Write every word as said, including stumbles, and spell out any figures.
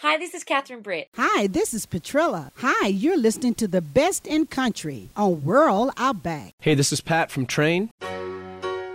Hi, this is Catherine Britt. Hi, this is Petrilla. Hi, you're listening to the best in country on World Outback. Hey, this is Pat from Train.